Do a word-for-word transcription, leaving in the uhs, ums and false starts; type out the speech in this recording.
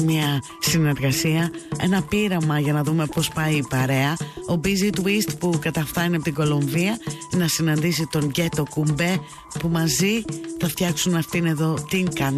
μια συνεργασία, ένα πείραμα για να δούμε πώς πάει η παρέα. Ο Busy Twist που καταφτάνει από την Κολομβία να συναντήσει τον Ghetto Kumbe, που μαζί θα φτιάξουν αυτήν εδώ την κανένα.